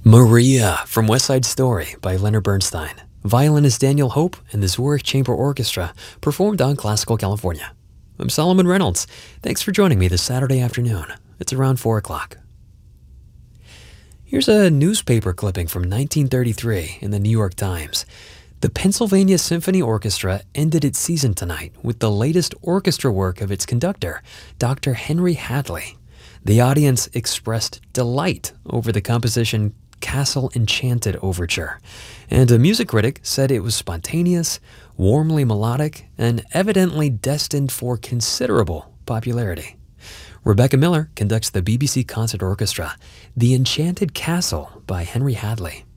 Maria from West Side Story by Leonard Bernstein. Violinist Daniel Hope and the Zurich Chamber Orchestra performed on Classical California. I'm Solomon Reynolds. Thanks for joining me this Saturday afternoon. It's around 4 o'clock. Here's a newspaper clipping from 1933 in the New York Times. The Pennsylvania Symphony Orchestra ended its season tonight with the latest orchestra work of its conductor, Dr. Henry Hadley. The audience expressed delight over the composition Castle Enchanted Overture, and a music critic said it was spontaneous, warmly melodic, and evidently destined for considerable popularity. Rebecca Miller conducts the BBC Concert Orchestra, The Enchanted Castle by Henry Hadley.